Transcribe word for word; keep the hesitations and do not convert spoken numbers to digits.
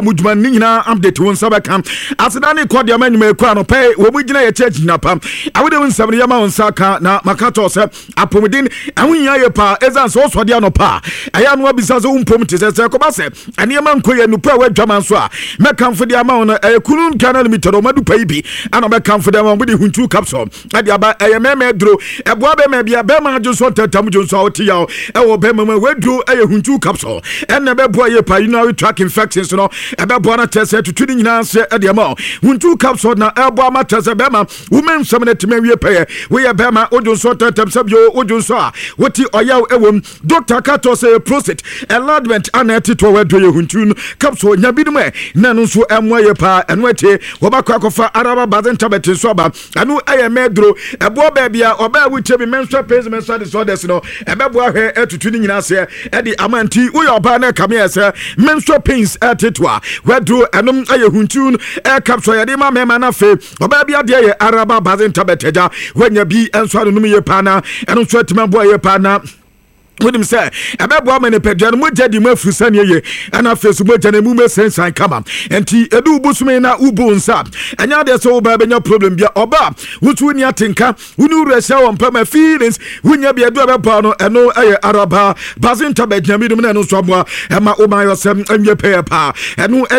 muduma ni nyina update won sabaka asedane kodi amanyuma ekwa no pay wo mugina ye church na pam awode won sabre yama won saka na makato se apomudin awunya ye pa ezan so so de anopa aya no abisa so umpom te se ko ba se aniema nkoye nupa wadwaman so a mekamfo de ama won ekunu kana limited o madu pay bi ana mekamfo de ama bodi huntu capsule ade aba eye meme dro eboa be me bia be ma jo so tatam jo so oti ya e wo be mama wadro eye huntu capsule enne be boa ye pa urinary tract infections no ebe boa na tese tutudi nyina se e de ma huntu capsule na eboa ma tese be ma women some na time wie pay we ye be ma ojo so tatam sabio ojo so a woti oyaw ewom doctor kato say prostate enlargement ana tito wadro ye huntu capsule nya bidum e na no so emwa ye pa eno ete wo ba kwa kofa araba bazen tabet so ba anu eye medro eboa ba bia oba wuche bi menstrual pains menstrual disorders no ebeboa hwe etutu ni nyina se e di amanti wo yo ba na kame ese menstrual pains etetwa wadro enum eye huntu e capsule ye de ma mema na fe oba bia de ye araba bazen tabeteja wanya bi enso anu ye pa na enu so etima boa ye pa na wodim say abebo amane pedwa no mogya di mafusane ye ana fesu mogya na mu mesensan kama enti edu busume na ubu nsa anya de so ba benya problem bia oba wutu ni atenka wunu resha won pama feelings wunya bia do abeba no eno aye araba bazin tabednya midum na no so aboa ema o ma yosem anwe pe pa eno